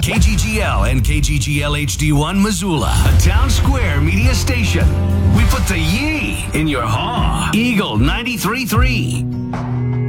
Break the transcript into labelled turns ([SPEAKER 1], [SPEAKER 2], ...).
[SPEAKER 1] KGGL and KGGL HD1 Missoula, a town square media station. We put the yee in your haw. Eagle 93.3.